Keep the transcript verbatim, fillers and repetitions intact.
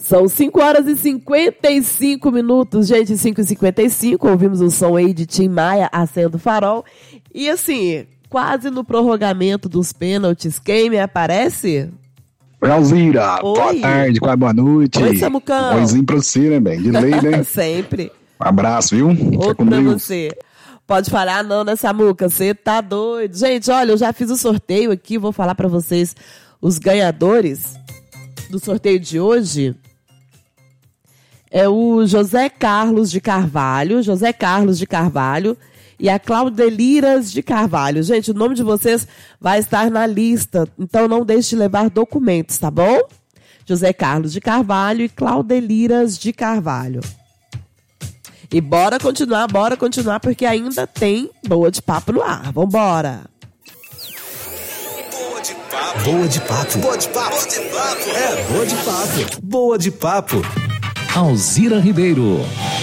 São cinco horas e cinquenta e cinco minutos, gente, cinco e cinquenta e cinco, ouvimos o som aí de Tim Maia, Acendo o Farol, e assim, quase no prorrogamento dos pênaltis, quem me aparece? Alzira, boa tarde, quase boa noite. Oi, Samucão. Boizinho pra você, né, bem? De lei, né? Sempre. Um abraço, viu? Outro pra você. Pode falar não, né, Samuca? Você tá doido. Gente, olha, eu já fiz o sorteio aqui, vou falar pra vocês os ganhadores do sorteio de hoje. É o José Carlos de Carvalho, José Carlos de Carvalho e a Claudeliras de Carvalho. Gente, o nome de vocês vai estar na lista, então não deixe de levar documentos, tá bom? José Carlos de Carvalho e Claudeliras de Carvalho. E bora continuar, bora continuar, porque ainda tem Boa de Papo no ar. Vambora! Boa de papo. Boa de papo. Boa de papo. Boa de papo. É, boa de papo. Boa de papo. Alzira Ribeiro.